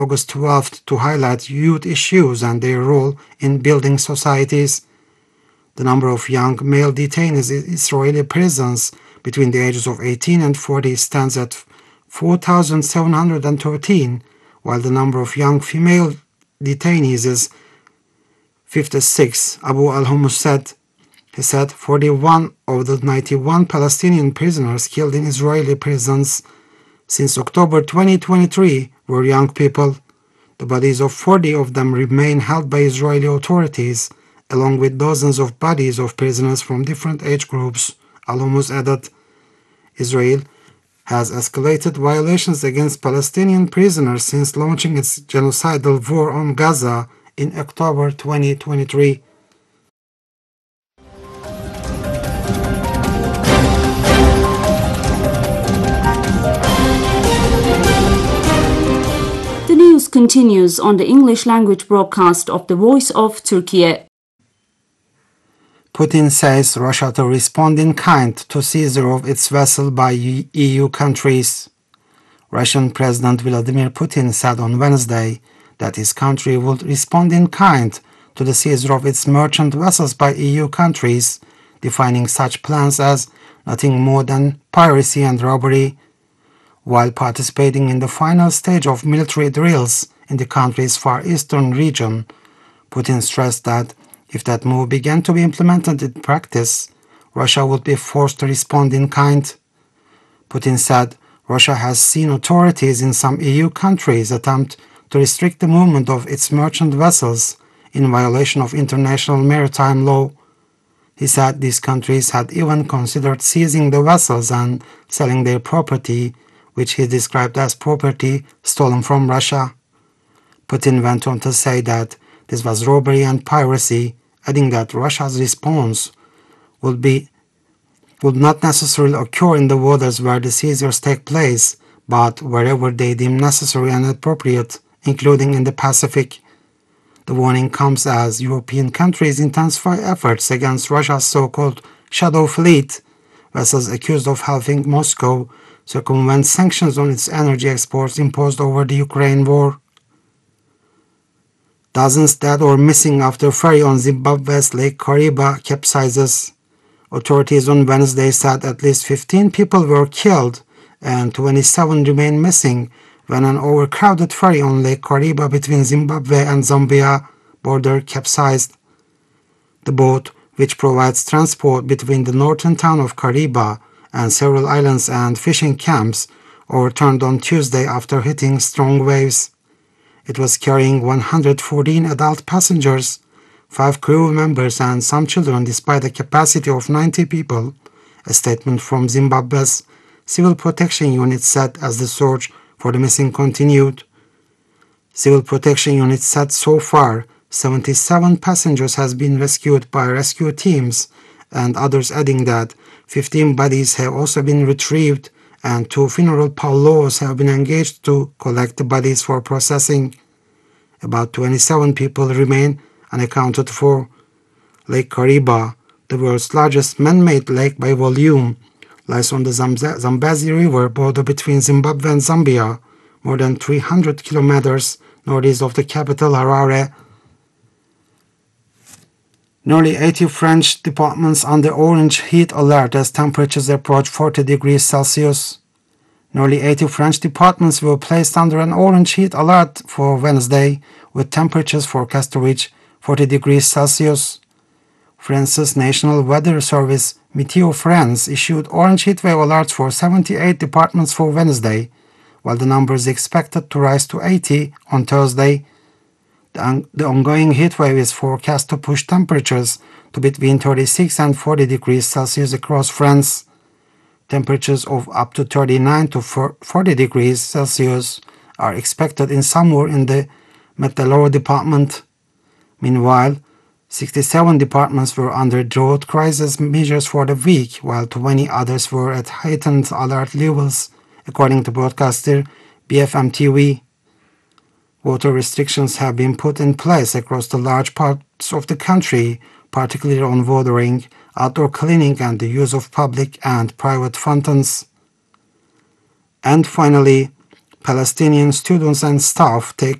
August 12th to highlight youth issues and their role in building societies. The number of young male detainees in Israeli prisons between the ages of 18 and 40 stands at 4,713, while the number of young female detainees is 56. Abu al-Humus said, 41 of the 91 Palestinian prisoners killed in Israeli prisons since October 2023 were young people. The bodies of 40 of them remain held by Israeli authorities, along with dozens of bodies of prisoners from different age groups. Al-Humus added, Israel has escalated violations against Palestinian prisoners since launching its genocidal war on Gaza in October 2023. The news continues on the English language broadcast of the Voice of Turkey. Putin says Russia to respond in kind to seizure of its vessel by EU countries. Russian President Vladimir Putin said on Wednesday that his country would respond in kind to the seizure of its merchant vessels by EU countries, defining such plans as nothing more than piracy and robbery. While participating in the final stage of military drills in the country's far eastern region, Putin stressed that if that move began to be implemented in practice, Russia would be forced to respond in kind. Putin said Russia has seen authorities in some EU countries attempt to restrict the movement of its merchant vessels in violation of international maritime law. He said these countries had even considered seizing the vessels and selling their property, which he described as property stolen from Russia. Putin went on to say that this was robbery and piracy, adding that Russia's response would not necessarily occur in the waters where the seizures take place, but wherever they deem necessary and appropriate, including in the Pacific. The warning comes as European countries intensify efforts against Russia's so-called shadow fleet, vessels accused of helping Moscow circumvent sanctions on its energy exports imposed over the Ukraine war. Dozens dead or missing after ferry on Zimbabwe's Lake Kariba capsizes. Authorities on Wednesday said at least 15 people were killed and 27 remain missing when an overcrowded ferry on Lake Kariba between Zimbabwe and Zambia border capsized. The boat, which provides transport between the northern town of Kariba and several islands and fishing camps, overturned on Tuesday after hitting strong waves. It was carrying 114 adult passengers, 5 crew members and some children despite a capacity of 90 people, a statement from Zimbabwe's Civil Protection Unit said as the search for the missing continued. Civil Protection Unit said so far 77 passengers has been rescued by rescue teams, and others adding that 15 bodies have also been retrieved and 2 funeral parlors have been engaged to collect the bodies for processing. About 27 people remain unaccounted for. Lake Kariba, the world's largest man-made lake by volume, lies on the Zambezi River border between Zimbabwe and Zambia, more than 300 kilometers northeast of the capital Harare. Nearly 80 French departments under orange heat alert as temperatures approach 40 degrees Celsius. Nearly 80 French departments were placed under an orange heat alert for Wednesday, with temperatures forecast to reach 40 degrees Celsius. France's National Weather Service, Meteo France, issued orange heatwave alerts for 78 departments for Wednesday, while the number is expected to rise to 80 on Thursday. The ongoing heatwave is forecast to push temperatures to between 36 and 40 degrees Celsius across France. Temperatures of up to 39 to 40 degrees Celsius are expected in summer in the Meteloro department. Meanwhile, 67 departments were under drought crisis measures for the week, while 20 others were at heightened alert levels, according to broadcaster BFM TV. Water restrictions have been put in place across the large parts of the country, particularly on watering, outdoor cleaning and the use of public and private fountains. And finally, Palestinian students and staff take